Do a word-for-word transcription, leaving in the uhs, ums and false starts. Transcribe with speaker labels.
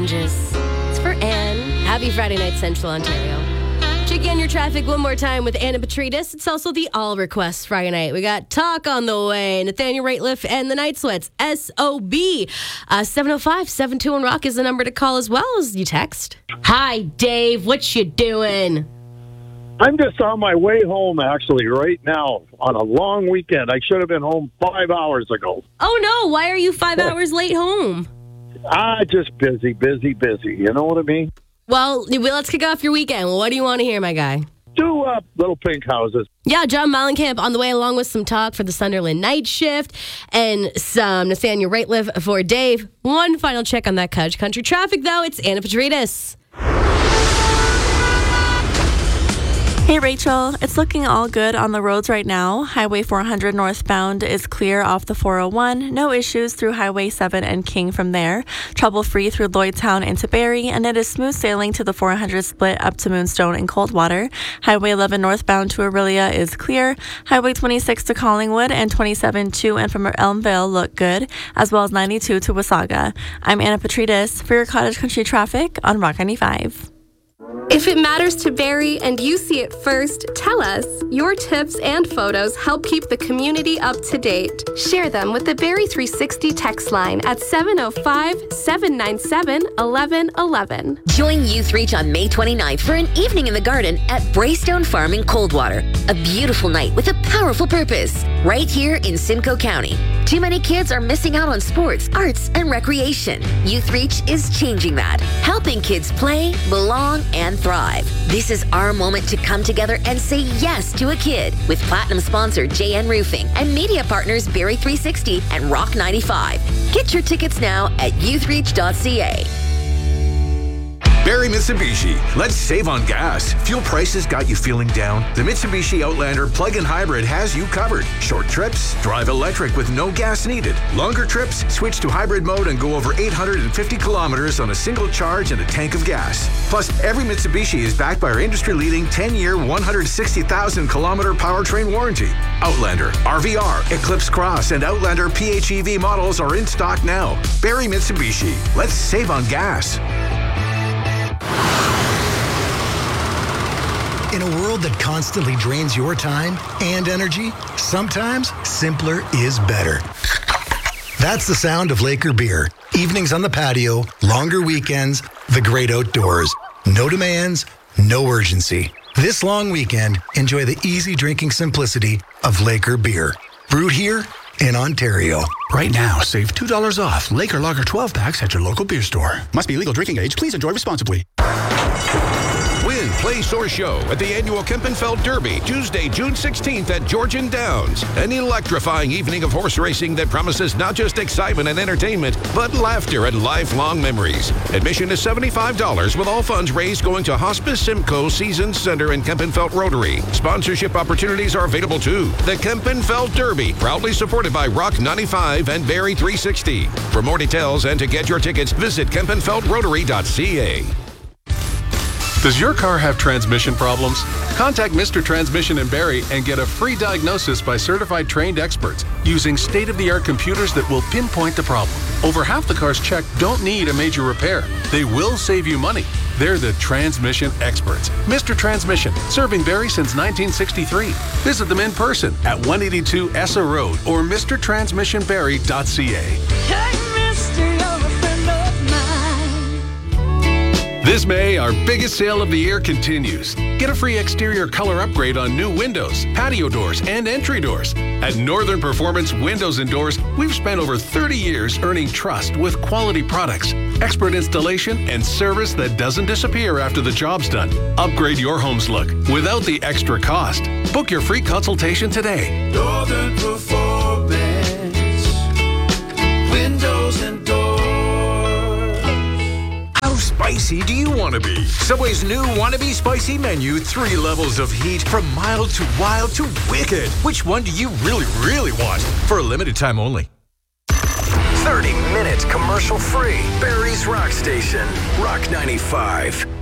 Speaker 1: changes. It's for Anne. Happy Friday night, Central Ontario. Check in your traffic one more time with Anna Petridis. It's also the All Requests Friday night. We got Talk on the way. Nathaniel Rateliff and the Night Sweats. S O B. Uh, seven oh five, seven two one Rock is the number to call as well as you text. Hi, Dave. What you doing?
Speaker 2: I'm just on my way home, actually, right now on a long weekend. I should have been home five hours ago.
Speaker 1: Oh, no. Why are you five hours late home?
Speaker 2: Ah, just busy, busy, busy. You know what I mean?
Speaker 1: Well, let's kick off your weekend. Well, what do you want to hear, my guy?
Speaker 2: Two uh, little pink houses.
Speaker 1: Yeah, John Mellencamp on the way, along with some talk for the Sunderland night shift and some Nathaniel Rateliff for Dave. One final check on that country traffic, though. It's Anna Petridis.
Speaker 3: Hey Rachel, it's looking all good on the roads right now. Highway four hundred northbound is clear off the four oh one. No issues through Highway seven and King from there. Trouble-free through Lloydtown into Barrie, and it is smooth sailing to the four hundred split up to Moonstone and Coldwater. Highway eleven northbound to Aurelia is clear. Highway twenty-six to Collingwood and twenty-seven to and from Elmvale look good, as well as ninety-two to Wasaga. I'm Anna Petridis for your Cottage Country traffic on Rock ninety-five.
Speaker 4: If it matters to Barrie and you see it first, tell us. Your tips and photos help keep the community up to date. Share them with the Barrie three sixty text line at seven oh five, seven nine seven, one one one one.
Speaker 5: Join Youth Reach on May twenty-ninth for an evening in the garden at Braystone Farm in Coldwater. A beautiful night with a powerful purpose. Right here in Simcoe County. Too many kids are missing out on sports, arts, and recreation. Youth Reach is changing that, helping kids play, belong, and thrive. This is our moment to come together and say yes to a kid with platinum sponsor J N Roofing and media partners Barrie three sixty and Rock ninety-five. Get your tickets now at youth reach dot c a.
Speaker 6: Barrie Mitsubishi. Let's save on gas. Fuel prices got you feeling down? The Mitsubishi Outlander plug-in hybrid has you covered. Short trips, drive electric with no gas needed. Longer trips, switch to hybrid mode and go over eight hundred fifty kilometers on a single charge and a tank of gas. Plus, every Mitsubishi is backed by our industry-leading ten-year, one hundred sixty thousand kilometer powertrain warranty. Outlander, R V R, Eclipse Cross, and Outlander P H E V models are in stock now. Barrie Mitsubishi. Let's save on gas.
Speaker 7: In a world that constantly drains your time and energy, sometimes simpler is better. That's the sound of Laker beer. Evenings on the patio, longer weekends, the great outdoors. No demands, no urgency. This long weekend, enjoy the easy drinking simplicity of Laker beer. Brewed here in Ontario.
Speaker 8: Right now, save two dollars off Laker Lager twelve packs at your local beer store. Must be legal drinking age. Please enjoy responsibly.
Speaker 9: Win, play, or show at the annual Kempenfeld Derby, Tuesday, June sixteenth at Georgian Downs. An electrifying evening of horse racing that promises not just excitement and entertainment, but laughter and lifelong memories. Admission is seventy-five dollars with all funds raised going to Hospice Simcoe Seasons Center and Kempenfeld Rotary. Sponsorship opportunities are available too. The Kempenfeld Derby, proudly supported by Rock ninety-five and Barrie three sixty. For more details and to get your tickets, visit kempenfeld rotary dot c a.
Speaker 10: Does your car have transmission problems? Contact Mister Transmission in Barrie and get a free diagnosis by certified trained experts using state-of-the-art computers that will pinpoint the problem. Over half the cars checked don't need a major repair. They will save you money. They're the transmission experts. Mister Transmission, serving Barrie since nineteen sixty-three. Visit them in person at one eighty-two Essa Road or mr transmission barrie dot c a.
Speaker 11: Hey, mister, you're a friend of mine.
Speaker 10: This May, our biggest sale of the year continues. Get a free exterior color upgrade on new windows, patio doors, and entry doors. At Northern Performance Windows and Doors, we've spent over thirty years earning trust with quality products, expert installation, and service that doesn't disappear after the job's done. Upgrade your home's look without the extra cost. Book your free consultation today.
Speaker 11: Northern Performance Windows and Doors.
Speaker 6: How spicy do you want to be? Subway's new Wannabe Spicy menu, three levels of heat, from mild to wild to wicked. Which one do you really, really want? For a limited time only.
Speaker 12: thirty minutes commercial free. Barrie's Rock Station, Rock ninety-five.